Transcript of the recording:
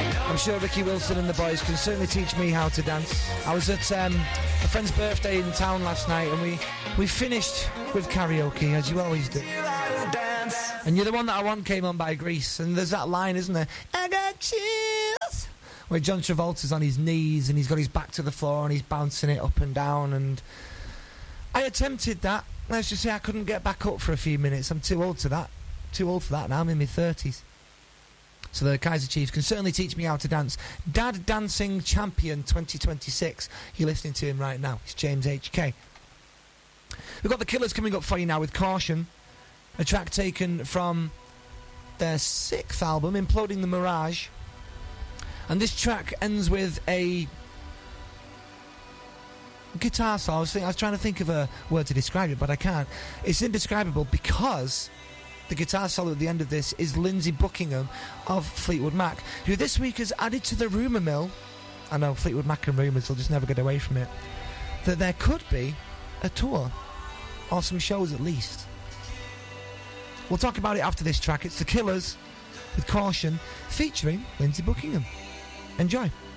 I'm sure Ricky Wilson and the boys can certainly teach me how to dance. I was at a friend's birthday in town last night, and we finished with karaoke, as you always do. And You're the One That I Want came on by Grease, and there's that line, isn't there? I got chills! Where John Travolta's on his knees, and he's got his back to the floor, and he's bouncing it up and down, and I attempted that. Let's just say I couldn't get back up for a few minutes. I'm too old for that now. I'm in my 30s. So the Kaiser Chiefs can certainly teach me how to dance. Dad Dancing Champion 2026. You're listening to him right now. It's James HK. We've got the Killers coming up for you now with Caution, a track taken from their 6th album, Imploding the Mirage. And this track ends with a guitar solo. I was trying to think of a word to describe it, but I can't. It's indescribable because the guitar solo at the end of this is Lindsey Buckingham of Fleetwood Mac, who this week has added to the rumour mill. I know, Fleetwood Mac and rumours will just never get away from it. That there could be a tour, or some shows at least. We'll talk about it after this track. It's the Killers with Caution, featuring Lindsey Buckingham. Enjoy.